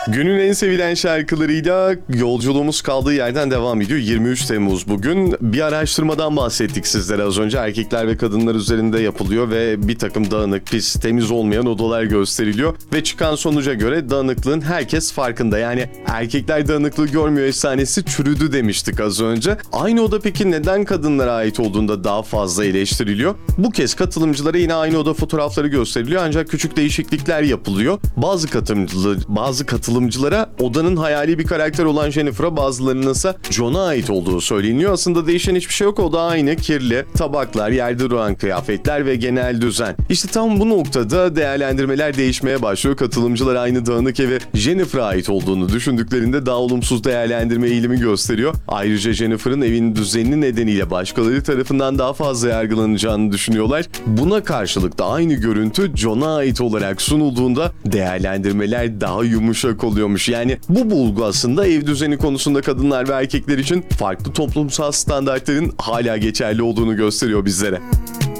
Günün en sevilen şarkılarıyla yolculuğumuz kaldığı yerden devam ediyor. 23 Temmuz bugün. Bir araştırmadan bahsettik sizlere az önce. Erkekler ve kadınlar üzerinde yapılıyor ve bir takım dağınık, pis, temiz olmayan odalar gösteriliyor. Ve çıkan sonuca göre dağınıklığın herkes farkında. Yani erkekler dağınıklığı görmüyor efsanesi çürüdü demiştik az önce. Aynı oda peki neden kadınlara ait olduğunda daha fazla eleştiriliyor? Bu kez katılımcılara yine aynı oda fotoğrafları gösteriliyor ancak küçük değişiklikler yapılıyor. Bazı katılımcılara odanın hayali bir karakter olan Jennifer'a, bazılarının ise John'a ait olduğu söyleniyor. Aslında değişen hiçbir şey yok. Oda aynı, kirli, tabaklar, yerde duran kıyafetler ve genel düzen. İşte tam bu noktada değerlendirmeler değişmeye başlıyor. Katılımcılar aynı dağınık eve Jennifer'a ait olduğunu düşündüklerinde daha olumsuz değerlendirme eğilimi gösteriyor. Ayrıca Jennifer'ın evin düzenini nedeniyle başkaları tarafından daha fazla yargılanacağını düşünüyorlar. Buna karşılık da aynı görüntü John'a ait olarak sunulduğunda değerlendirmeler daha yumuşak oluyormuş. Yani bu bulgu aslında ev düzeni konusunda kadınlar ve erkekler için farklı toplumsal standartların hala geçerli olduğunu gösteriyor bizlere.